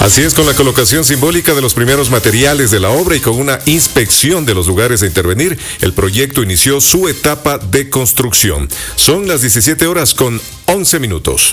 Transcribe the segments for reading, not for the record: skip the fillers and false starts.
Así es, con la colocación simbólica de los primeros materiales de la obra y con una inspección de los lugares a intervenir, el proyecto inició su etapa de construcción. Son las 17 horas con 11 minutos.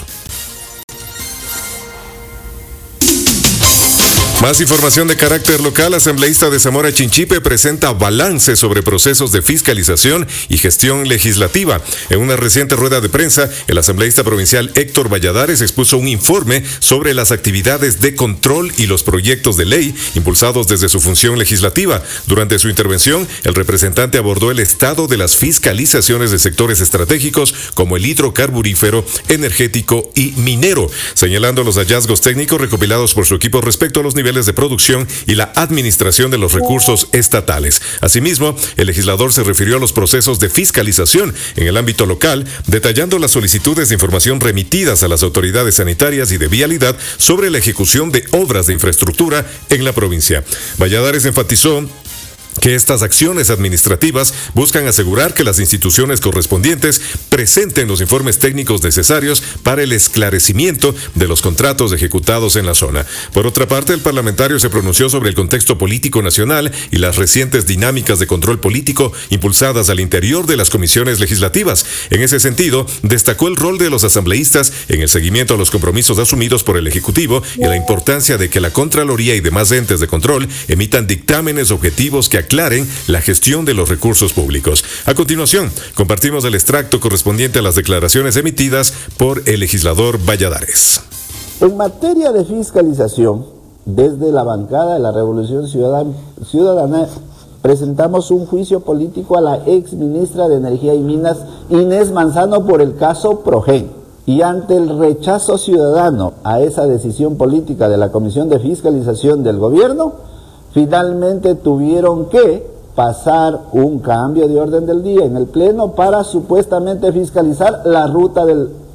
Más información de carácter local. Asambleísta de Zamora Chinchipe presenta balance sobre procesos de fiscalización y gestión legislativa. En una reciente rueda de prensa, el asambleísta provincial Héctor Valladares expuso un informe sobre las actividades de control y los proyectos de ley impulsados desde su función legislativa. Durante su intervención, el representante abordó el estado de las fiscalizaciones de sectores estratégicos como el hidrocarburífero, energético y minero, señalando los hallazgos técnicos recopilados por su equipo respecto a los niveles de producción y la administración de los recursos estatales. Asimismo, el legislador se refirió a los procesos de fiscalización en el ámbito local, detallando las solicitudes de información remitidas a las autoridades sanitarias y de vialidad sobre la ejecución de obras de infraestructura en la provincia. Valladares enfatizó que estas acciones administrativas buscan asegurar que las instituciones correspondientes presenten los informes técnicos necesarios para el esclarecimiento de los contratos ejecutados en la zona. Por otra parte, el parlamentario se pronunció sobre el contexto político nacional y las recientes dinámicas de control político impulsadas al interior de las comisiones legislativas. En ese sentido, destacó el rol de los asambleístas en el seguimiento a los compromisos asumidos por el Ejecutivo y la importancia de que la Contraloría y demás entes de control emitan dictámenes objetivos que aclaren la gestión de los recursos públicos. A continuación, compartimos el extracto correspondiente a las declaraciones emitidas por el legislador Valladares. En materia de fiscalización, desde la bancada de la Revolución Ciudadana, presentamos un juicio político a la ex ministra de Energía y Minas, Inés Manzano, por el caso Progen. Y ante el rechazo ciudadano a esa decisión política de la Comisión de Fiscalización del Gobierno, finalmente tuvieron que pasar un cambio de orden del día en el Pleno para supuestamente fiscalizar la ruta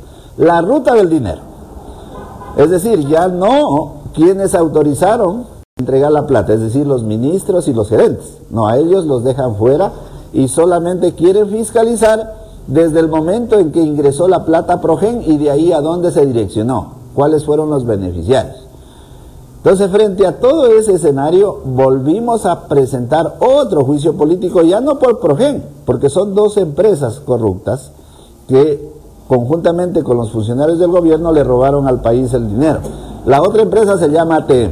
del dinero. Es decir, ya no quienes autorizaron entregar la plata, es decir, los ministros y los gerentes. No, a ellos los dejan fuera y solamente quieren fiscalizar desde el momento en que ingresó la plata a Progen y de ahí a dónde se direccionó, cuáles fueron los beneficiarios. Entonces, frente a todo ese escenario, volvimos a presentar otro juicio político, ya no por Progen, porque son dos empresas corruptas que conjuntamente con los funcionarios del gobierno le robaron al país el dinero. La otra empresa se llama ATM.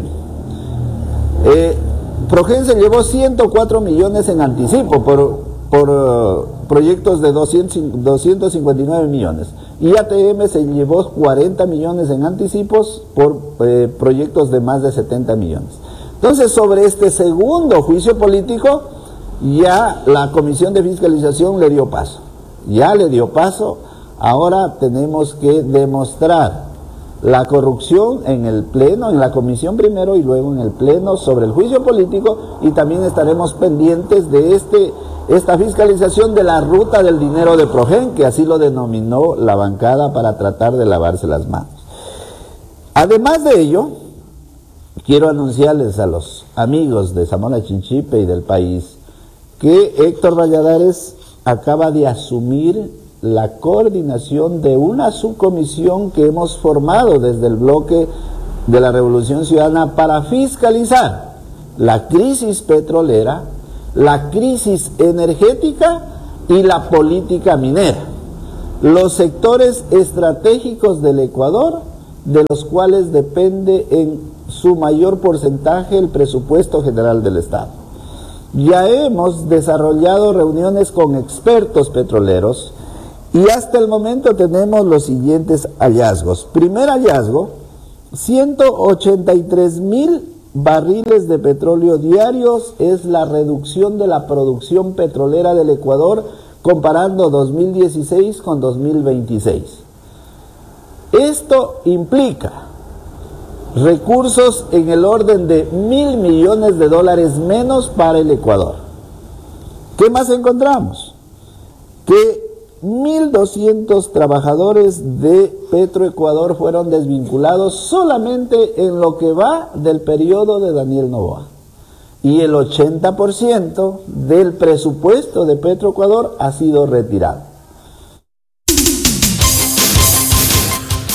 Progen se llevó 104 millones en anticipo por proyectos de 259 millones. Y ATM se llevó 40 millones en anticipos por proyectos de más de 70 millones. Entonces, sobre este segundo juicio político, ya la Comisión de Fiscalización le dio paso. Ya le dio paso, ahora tenemos que demostrar la corrupción en el Pleno, en la Comisión primero y luego en el Pleno sobre el juicio político, y también estaremos pendientes de esta fiscalización de la ruta del dinero de Progen, que así lo denominó la bancada para tratar de lavarse las manos. Además de ello, quiero anunciarles a los amigos de Zamora Chinchipe y del país que Héctor Valladares acaba de asumir la coordinación de una subcomisión que hemos formado desde el bloque de la Revolución Ciudadana para fiscalizar la crisis petrolera, la crisis energética y la política minera, los sectores estratégicos del Ecuador, de los cuales depende en su mayor porcentaje el presupuesto general del Estado. Ya hemos desarrollado reuniones con expertos petroleros y hasta el momento tenemos los siguientes hallazgos. Primer hallazgo, 183,000 barriles de petróleo diarios es la reducción de la producción petrolera del Ecuador comparando 2016 con 2026. Esto implica recursos en el orden de $1,000 millones menos para el Ecuador. ¿Qué más encontramos? Que 1,200 trabajadores de Petroecuador fueron desvinculados solamente en lo que va del periodo de Daniel Noboa. Y el 80% del presupuesto de Petroecuador ha sido retirado.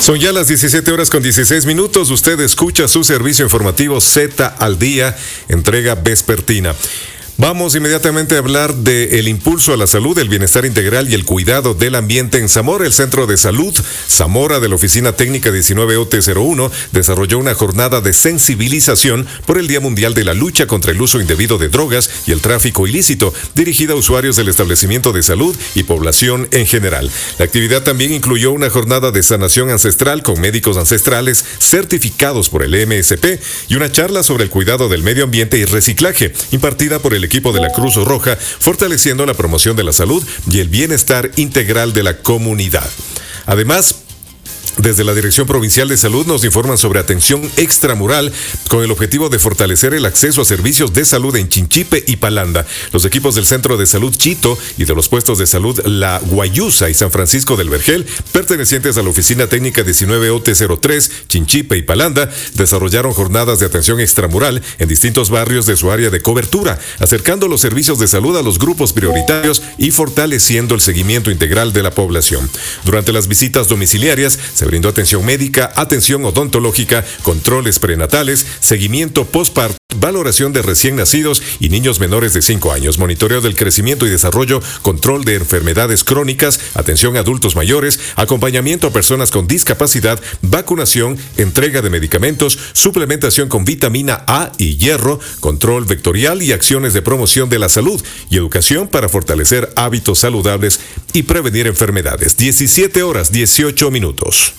Son ya las 17:16. Usted escucha su servicio informativo Z al Día, entrega vespertina. Vamos inmediatamente a hablar del impulso a la salud, el bienestar integral y el cuidado del ambiente en Zamora. El Centro de Salud Zamora de la Oficina Técnica 19OT01 desarrolló una jornada de sensibilización por el Día Mundial de la Lucha contra el Uso Indebido de Drogas y el Tráfico Ilícito, dirigida a usuarios del establecimiento de salud y población en general. La actividad también incluyó una jornada de sanación ancestral con médicos ancestrales certificados por el MSP y una charla sobre el cuidado del medio ambiente y reciclaje, impartida por el equipo de la Cruz Roja, fortaleciendo la promoción de la salud y el bienestar integral de la comunidad. Además, desde la Dirección Provincial de Salud nos informan sobre atención extramural con el objetivo de fortalecer el acceso a servicios de salud en Chinchipe y Palanda. Los equipos del Centro de Salud Chito y de los puestos de salud La Guayusa y San Francisco del Vergel, pertenecientes a la Oficina Técnica 19OT03, Chinchipe y Palanda, desarrollaron jornadas de atención extramural en distintos barrios de su área de cobertura, acercando los servicios de salud a los grupos prioritarios y fortaleciendo el seguimiento integral de la población. Durante las visitas domiciliarias, se brindó atención médica, atención odontológica, controles prenatales, seguimiento postparto, valoración de recién nacidos y niños menores de 5 años, monitoreo del crecimiento y desarrollo, control de enfermedades crónicas, atención a adultos mayores, acompañamiento a personas con discapacidad, vacunación, entrega de medicamentos, suplementación con vitamina A y hierro, control vectorial y acciones de promoción de la salud y educación para fortalecer hábitos saludables y prevenir enfermedades. 17:18.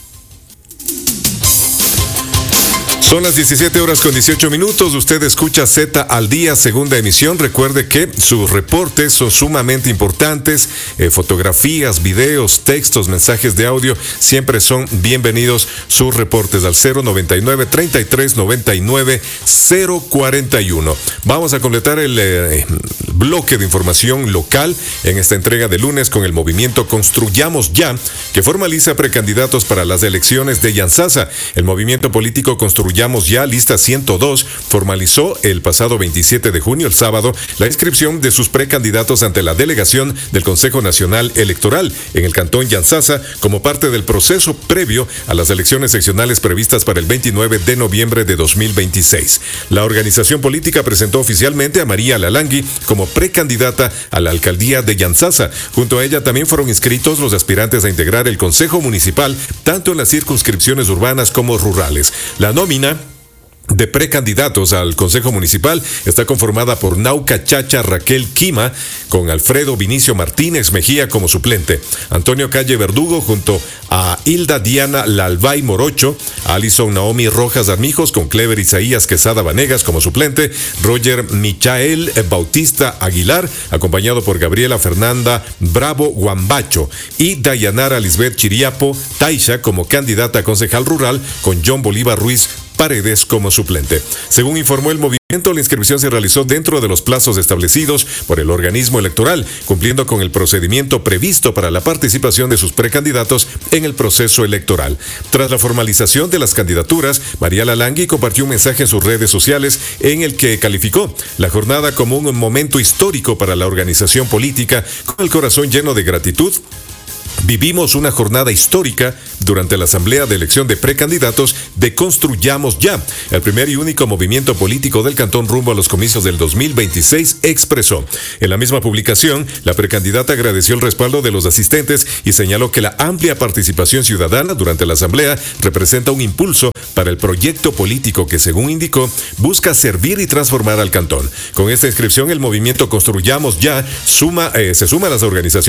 Son las 17:18. Usted escucha Z al Día, segunda emisión. Recuerde que sus reportes son sumamente importantes. Fotografías, videos, textos, mensajes de audio, siempre son bienvenidos sus reportes al 099-3399-041. Vamos a completar el bloque de información local en esta entrega de lunes con el movimiento Construyamos Ya, que formaliza precandidatos para las elecciones de Yantzaza. El movimiento político Construyamos Ya, lista 102, formalizó el pasado 27 de junio, el sábado, la inscripción de sus precandidatos ante la delegación del Consejo Nacional Electoral en el cantón Yantzaza como parte del proceso previo a las elecciones seccionales previstas para el 29 de noviembre de 2026. La organización política presentó oficialmente a María Lalangui como precandidata a la alcaldía de Yantzaza. Junto a ella también fueron inscritos los aspirantes a integrar el Consejo Municipal, tanto en las circunscripciones urbanas como rurales. La nómina de precandidatos al Consejo Municipal está conformada por Nauca Chacha Raquel Quima, con Alfredo Vinicio Martínez Mejía como suplente, Antonio Calle Verdugo junto a Hilda Diana Lalvay Morocho, Alison Naomi Rojas Armijos con Clever Isaías Quesada Vanegas como suplente, Roger Michael Bautista Aguilar, acompañado por Gabriela Fernanda Bravo Guambacho, y Dayanara Lisbeth Chiriapo Taisha como candidata a concejal rural, con John Bolívar Ruiz Paredes como suplente. Según informó el movimiento, la inscripción se realizó dentro de los plazos establecidos por el organismo electoral, cumpliendo con el procedimiento previsto para la participación de sus precandidatos en el proceso electoral. Tras la formalización de las candidaturas, María Lalangui compartió un mensaje en sus redes sociales en el que calificó la jornada como un momento histórico para la organización política, con el corazón lleno de gratitud. Vivimos una jornada histórica durante la Asamblea de Elección de Precandidatos de Construyamos Ya, el primer y único movimiento político del cantón rumbo a los comicios del 2026, expresó. En la misma publicación, la precandidata agradeció el respaldo de los asistentes y señaló que la amplia participación ciudadana durante la Asamblea representa un impulso para el proyecto político que, según indicó, busca servir y transformar al cantón. Con esta inscripción, el movimiento Construyamos Ya se suma a las organizaciones